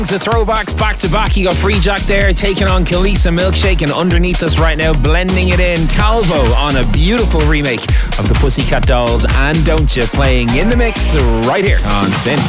The throwbacks back to back. You got Free Jack there taking on Kalisa Milkshake, and underneath us right now, blending it in, Calvo on a beautiful remake of the Pussycat Dolls and Don't Ya, playing in the mix right here on Spin.